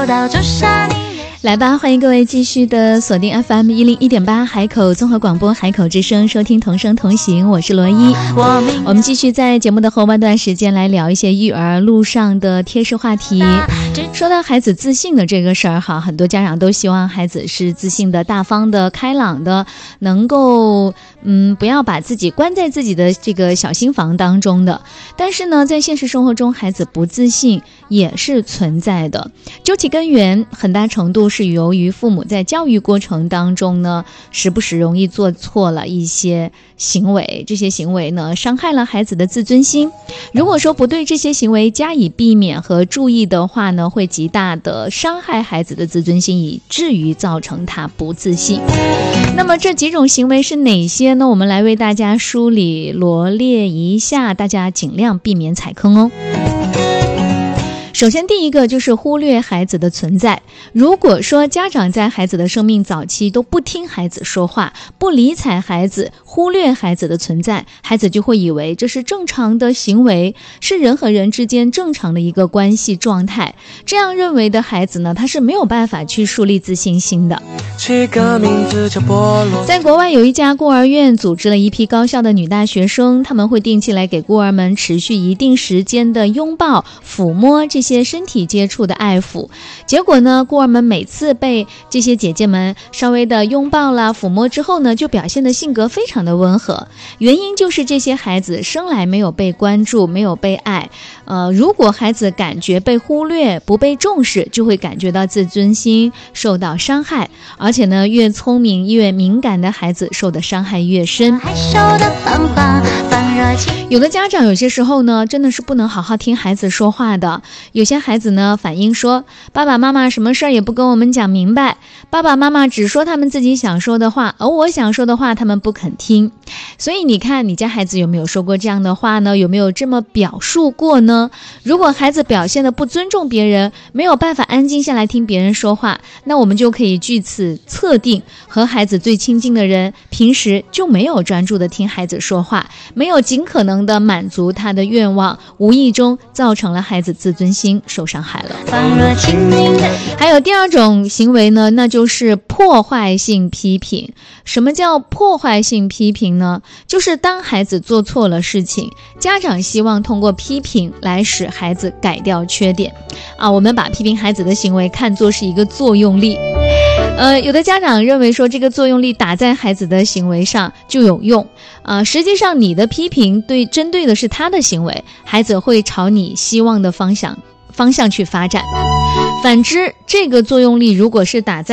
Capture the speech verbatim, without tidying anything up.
到朱砂你。 来吧，欢迎各位继续的锁定 F M 一零一点八海口综合广播海口之声，收听同声同行，我是罗伊。我们继续在节目的后半段时间来聊一些育儿路上的贴士话题。说到孩子自信的这个事儿哈，很多家长都希望孩子是自信的、大方的、开朗的，能够嗯不要把自己关在自己的这个小心房当中的。但是呢，在现实生活中，孩子不自信也是存在的。究其根源，很大程度是由于父母在教育过程当中呢，时不时容易做错了一些行为，这些行为呢，伤害了孩子的自尊心。如果说不对这些行为加以避免和注意的话呢，会极大的伤害孩子的自尊心，以至于造成他不自信。那么这几种行为是哪些呢？我们来为大家梳理罗列一下，大家尽量避免踩坑哦。首先第一个就是忽略孩子的存在。如果说家长在孩子的生命早期都不听孩子说话，不理睬孩子，忽略孩子的存在，孩子就会以为这是正常的行为，是人和人之间正常的一个关系状态。这样认为的孩子呢，他是没有办法去树立自信心的。在国外有一家孤儿院组织了一批高校的女大学生，他们会定期来给孤儿们持续一定时间的拥抱、抚摸这些身体接触的爱抚。结果呢，孤儿们每次被这些姐姐们稍微的拥抱啦、抚摸之后呢，就表现的性格非常的温和。原因就是这些孩子生来没有被关注，没有被爱。呃，如果孩子感觉被忽略、不被重视，就会感觉到自尊心受到伤害。而且呢，越聪明越敏感的孩子受的伤害越深。有的家长有些时候呢，真的是不能好好听孩子说话的。有些孩子呢反映说，爸爸妈妈什么事儿也不跟我们讲明白，爸爸妈妈只说他们自己想说的话，而我想说的话他们不肯听。所以你看，你家孩子有没有说过这样的话呢？有没有这么表述过呢？如果孩子表现得不尊重别人，没有办法安静下来听别人说话，那我们就可以据此测定，和孩子最亲近的人平时就没有专注的听孩子说话，没有尽可能的满足他的愿望，无意中造成了孩子自尊心受伤害了。还有第二种行为呢，那就是破坏性批评。什么叫破坏性批评呢？就是当孩子做错了事情，家长希望通过批评来使孩子改掉缺点啊。我们把批评孩子的行为看作是一个作用力。呃，有的家长认为说这个作用力打在孩子的行为上就有用，呃，实际上你的批评对针对的是他的行为，孩子会朝你希望的方向方向去发展。反之，这个作用力如果是打在